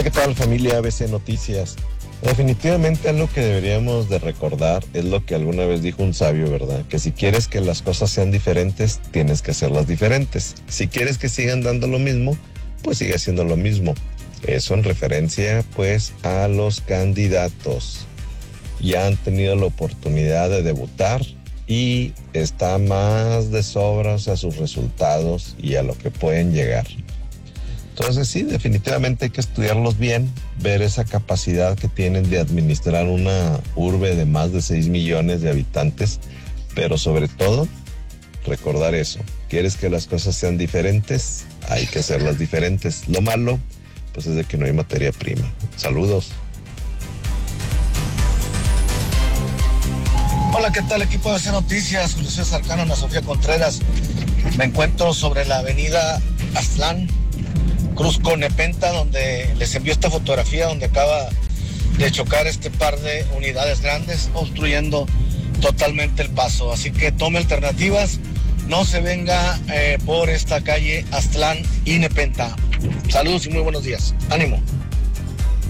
Hola, ¿qué tal, familia ABC Noticias? Definitivamente algo que deberíamos de recordar es lo que alguna vez dijo un sabio, ¿verdad? Que si quieres que las cosas sean diferentes, tienes que hacerlas diferentes. Si quieres que sigan dando lo mismo, pues sigue haciendo lo mismo. Eso en referencia, pues, a los candidatos. Ya han tenido la oportunidad de debutar y está más de sobras a sus resultados y a lo que pueden llegar. Entonces sí, definitivamente hay que estudiarlos bien, ver esa capacidad que tienen de administrar una urbe de más de 6 millones de habitantes, pero sobre todo, recordar eso. ¿Quieres que las cosas sean diferentes? Hay que hacerlas diferentes. Lo malo, pues es de que no hay materia prima. Saludos. Hola, ¿qué tal, equipo de ABC Noticias? Julio César Cano, Ana Sofía Contreras. Me encuentro sobre la avenida Aztlán, Cruz con Nepenta, donde les envío esta fotografía donde acaba de chocar este par de unidades grandes, obstruyendo totalmente el paso. Así que tome alternativas, no se venga por esta calle Aztlán y Nepenta. Saludos y muy buenos días. Ánimo.